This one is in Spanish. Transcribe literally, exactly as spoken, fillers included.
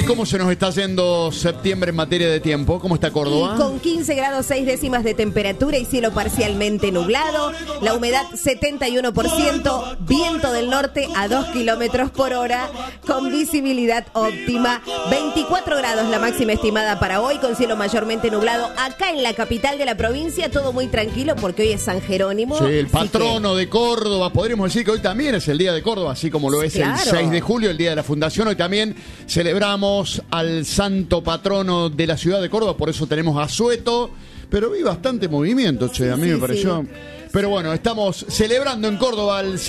¿Cómo se nos está yendo septiembre en materia de tiempo? ¿Cómo está Córdoba? Y con quince grados seis décimas de temperatura y cielo parcialmente nublado, la humedad setenta y uno por ciento, viento del norte a dos kilómetros por hora, con visibilidad óptima, veinticuatro grados la máxima estimada para hoy, con cielo mayormente nublado. Acá en la capital de la provincia todo muy tranquilo porque hoy es San Jerónimo. Sí, el patrono que... de Córdoba. Podríamos decir que hoy también es el día de Córdoba, así como lo es claro. el seis de julio, el día de la fundación. Hoy también celebramos al santo patrono de la ciudad de Córdoba, por eso tenemos asueto, pero vi bastante movimiento, che, a mí sí, me pareció. Sí. Pero bueno, estamos celebrando en Córdoba al